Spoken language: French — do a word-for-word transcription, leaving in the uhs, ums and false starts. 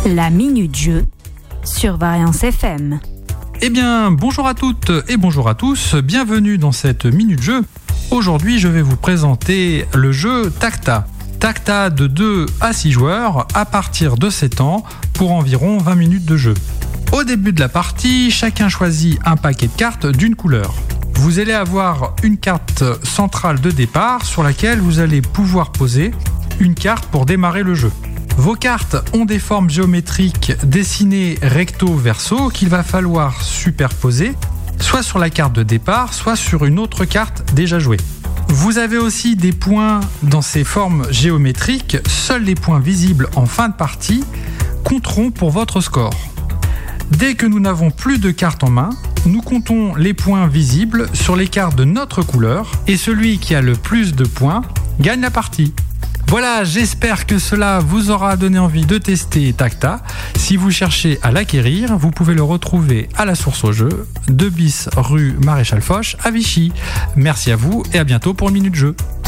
La Minute Jeu sur Variance F M. Eh bien, bonjour à toutes et bonjour à tous, bienvenue dans cette Minute Jeu. Aujourd'hui, je vais vous présenter le jeu Tacta. Tacta de deux à six joueurs à partir de sept ans pour environ vingt minutes de jeu. Au début de la partie, chacun choisit un paquet de cartes d'une couleur. Vous allez avoir une carte centrale de départ sur laquelle vous allez pouvoir poser une carte pour démarrer le jeu. Vos cartes ont des formes géométriques dessinées recto verso qu'il va falloir superposer, soit sur la carte de départ, soit sur une autre carte déjà jouée. Vous avez aussi des points dans ces formes géométriques, seuls les points visibles en fin de partie compteront pour votre score. Dès que nous n'avons plus de cartes en main, nous comptons les points visibles sur les cartes de notre couleur et celui qui a le plus de points gagne la partie. Voilà, j'espère que cela vous aura donné envie de tester Tacta. Si vous cherchez à l'acquérir, vous pouvez le retrouver à la source au jeu, deux bis rue Maréchal Foch à Vichy. Merci à vous et à bientôt pour une Minute Jeu.